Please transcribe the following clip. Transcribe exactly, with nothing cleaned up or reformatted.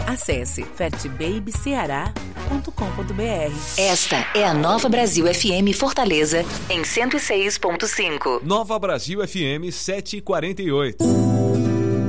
Acesse fat baby ceará ponto com ponto b r. Esta é a Nova Brasil F M Fortaleza, em cento e seis ponto cinco. Nova Brasil F M setecentos e quarenta e oito.